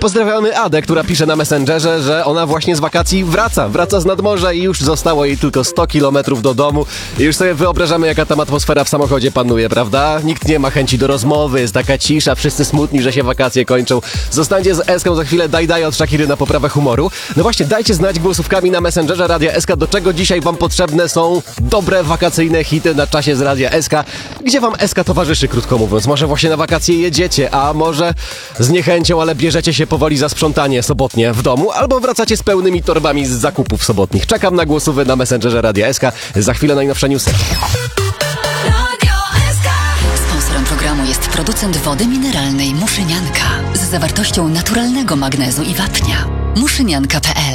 Pozdrawiamy Adę, która pisze na Messengerze, że ona właśnie z wakacji wraca z nadmorza i już zostało jej tylko 100 kilometrów do domu. I już sobie wyobrażamy, jaka tam atmosfera w samochodzie panuje, prawda? Nikt nie ma chęci do rozmowy, jest taka cisza, wszyscy smutni, że się wakacje kończą. Zostańcie z Eską za chwilę, daj od Shakiry na poprawę humoru. No właśnie, dajcie znać głosówkami na Messengerze Radia SK, do czego dzisiaj wam potrzebne są dobre wakacyjne hity na czasie z Radia SK. Gdzie wam SK towarzyszy, krótko mówiąc? Może właśnie na wakacje jedziecie, a może z niechęcią, ale bierzecie się powoli za sprzątanie sobotnie w domu, albo wracacie z pełnymi torbami z zakupów sobotnich. Czekam na głosówy na Messengerze Radia SK. Za chwilę najnowsze newsy. Sponsorem programu jest producent wody mineralnej Muszynianka z zawartością naturalnego magnezu i wapnia. Muszynianka.pl